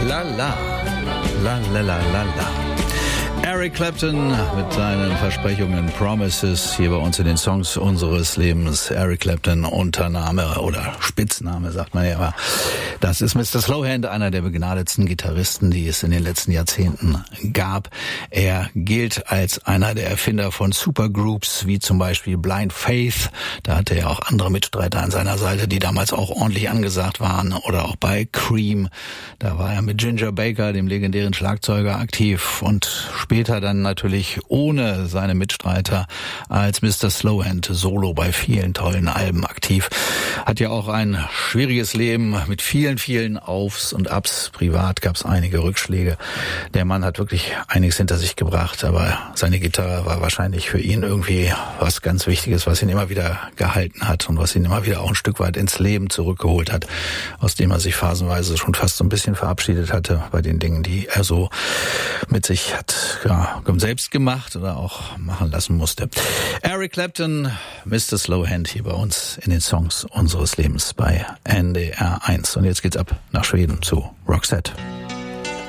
La la. La la la la la. Eric Clapton mit seinen Versprechungen Promises hier bei uns in den Songs unseres Lebens. Eric Clapton, Untername oder Spitzname, sagt man ja immer. Das ist Mr. Slowhand, einer der begnadetsten Gitarristen, die es in den letzten Jahrzehnten gab. Er gilt als einer der Erfinder von Supergroups, wie zum Beispiel Blind Faith. Da hatte er auch andere Mitstreiter an seiner Seite, die damals auch ordentlich angesagt waren. Oder auch bei Cream. Da war er mit Ginger Baker, dem legendären Schlagzeuger, aktiv. Und später dann natürlich ohne seine Mitstreiter als Mr. Slowhand solo bei vielen tollen Alben aktiv. Hat ja auch ein schwieriges Leben mit vielen Aufs und Abs. Privat gab es einige Rückschläge. Der Mann hat wirklich einiges hinter sich gebracht, aber seine Gitarre war wahrscheinlich für ihn irgendwie was ganz Wichtiges, was ihn immer wieder gehalten hat und was ihn immer wieder auch ein Stück weit ins Leben zurückgeholt hat, aus dem er sich phasenweise schon fast so ein bisschen verabschiedet hatte bei den Dingen, die er so mit sich hat selbst gemacht oder auch machen lassen musste. Eric Clapton, Mr. Slowhand hier bei uns in den Songs unseres Lebens bei NDR 1. Und jetzt geht's ab nach Schweden zu Roxette.